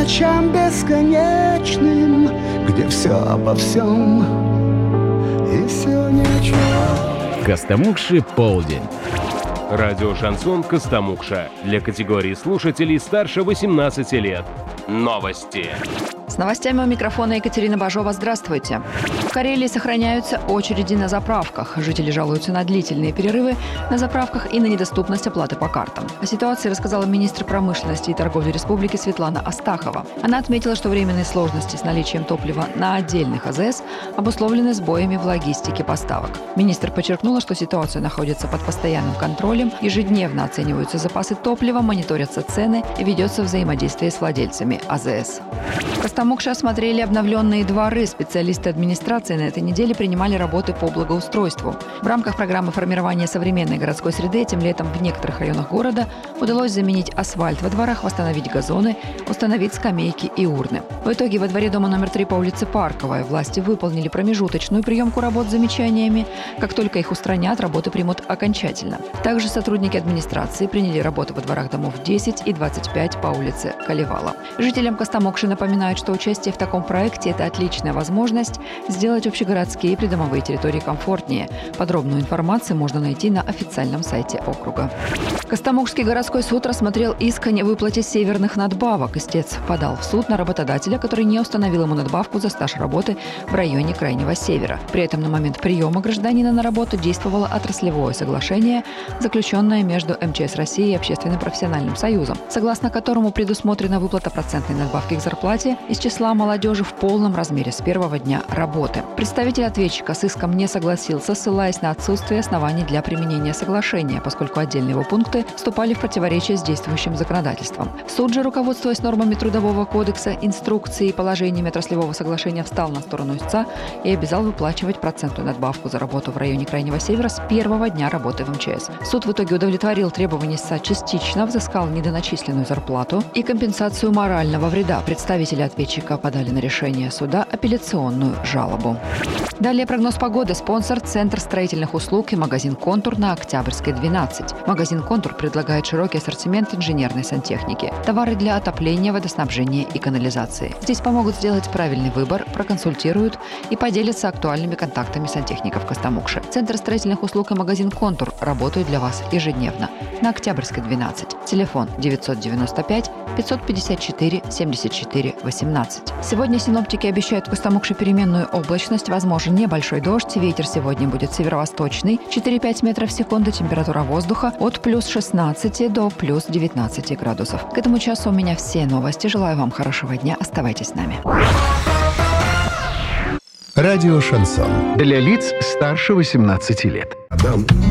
ночам бесконечным, где все обо всем и все ни о чем. Костомукши полдень. Радио «Шансон» Костомукша. Для категории слушателей старше 18 лет. Новости. С новостями у микрофона Екатерина Бажова. Здравствуйте. В Карелии сохраняются очереди на заправках. Жители жалуются на длительные перерывы на заправках и на недоступность оплаты по картам. О ситуации рассказала министр промышленности и торговли республики Светлана Астахова. Она отметила, что временные сложности с наличием топлива на отдельных АЗС обусловлены сбоями в логистике поставок. Министр подчеркнула, что ситуация находится под постоянным контролем, ежедневно оцениваются запасы топлива, мониторятся цены и ведется взаимодействие с владельцами АЗС. В Костомукше осмотрели обновленные дворы. Специалисты администрации на этой неделе принимали работы по благоустройству. В рамках программы формирования современной городской среды этим летом в некоторых районах города удалось заменить асфальт во дворах, восстановить газоны, установить скамейки и урны. В итоге во дворе дома номер 3 по улице Парковая власти выполнили промежуточную приемку работ с замечаниями. Как только их устранят, работы примут окончательно. Также сотрудники администрации приняли работы во дворах домов 10 и 25 по улице Колевала. Жителям Костомукши напоминают, что участие в таком проекте – это отличная возможность сделать общегородские и придомовые территории комфортнее. Подробную информацию можно найти на официальном сайте округа. Костомукшский городской суд рассмотрел иск о невыплате северных надбавок. Истец подал в суд на работодателя, который не установил ему надбавку за стаж работы в районе Крайнего Севера. При этом на момент приема гражданина на работу действовало отраслевое соглашение, заключенное между МЧС России и Общественным профессиональным союзом, согласно которому предусмотрена выплата процентной надбавки к зарплате из числа молодежи в полном размере с первого дня работы. Представитель ответчика с иском не согласился, ссылаясь на отсутствие оснований для применения соглашения, поскольку отдельные его пункты вступали в противоречие с действующим законодательством. Суд же, руководствуясь нормами Трудового кодекса, инструкции и положениями отраслевого соглашения, встал на сторону истца и обязал выплачивать процентную надбавку за работу в районе Крайнего Севера с первого дня работы в МЧС. Суд в итоге удовлетворил требования истца частично, взыскал недоначисленную зарплату и компенсацию морального вреда. Представители ответчика подали на решение суда апелляционную жалобу. Далее прогноз погоды. Спонсор – Центр строительных услуг и магазин «Контур» на Октябрьской, 12. Магазин «Контур» предлагает широкий ассортимент инженерной сантехники, товары для отопления, водоснабжения и канализации. Здесь помогут сделать правильный выбор, проконсультируют и поделятся актуальными контактами сантехников Костомукши. Центр строительных услуг и магазин «Контур» работают для вас ежедневно. На Октябрьской, 12. Телефон 995 554 74 18. Сегодня синоптики обещают в Костомукше переменную облачность, возможен небольшой дождь. Ветер сегодня будет северо-восточный, 4-5 метров в секунду. Температура воздуха от плюс 16 до плюс 19 градусов. К этому часу у меня все новости. Желаю вам хорошего дня. Оставайтесь с нами. Радио «Шансон». Для лиц старше 18 лет.